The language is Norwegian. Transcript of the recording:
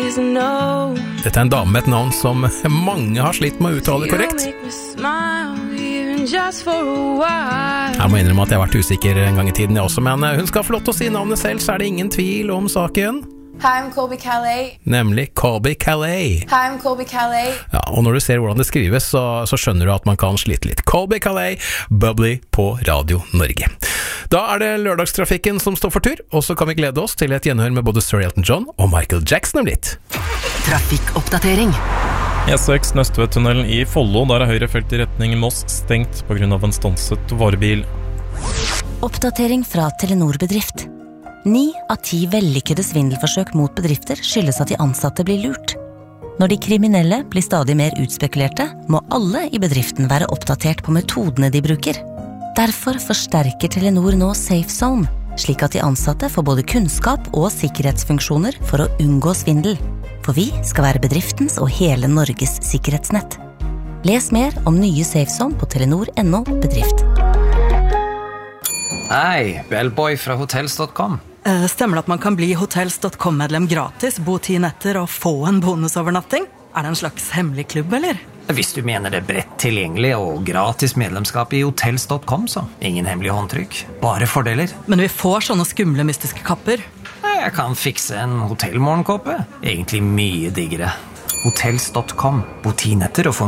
Dette en dame med et navn som mange har slitt med å uttale korrekt. Jeg må innrømme at jeg har vært usikker en gang i tiden jeg også, men hun skal få lov til å si navnet selv, så det ingen tvil om saken. Hi, I'm Colby Calais. Nemlig Colby Calais. Hi, I'm Colby Calais. Ja, og når du ser hvordan det skrives, så skjønner du at man kan slite litt. Colby Calais, Bubbly på Radio Norge. Da det lørdagstrafikken som står for tur, og så kan vi glede oss til et gjenhør med både Sir Elton John og Michael Jackson om litt. Trafikkoppdatering. E6 Nøstvedtunnelen i Follo, der høyre felt i retning Moss stengt på grunn av en stanset varebil. Oppdatering fra Telenor Bedrift. 9 av 10 vellykkede svindelforsøk mot bedrifter skyldes at de ansatte blir lurt. Når de kriminelle blir stadig mer utspekulerte, må alle i bedriften være oppdatert på metodene de bruker. Derfor forsterker Telenor nå Safe Zone, slik at de ansatte får både kunnskap og sikkerhetsfunksjoner for å unngå svindel. For vi skal være bedriftens og hele Norges sikkerhetsnett. Les mer om nye Safe Zone på telenor.no bedrift. Hei, Bellboy fra hotels.com. Stemmer det at man kan bli hotels.com-medlem gratis, bo 10 netter og få en bonusovernatting? Det en slags hemmelig klubb, eller? Hvis du mener det bredt tilgjengelig og gratis medlemskap i hotels.com, så ingen hemmelig håndtrykk, bare fordeler. Men vi får sånne skumle mystiske kapper. Jeg kan fikse en hotellmorgenkåpe. Egentlig mye diggere. Hotels.com, bo 10 netter og få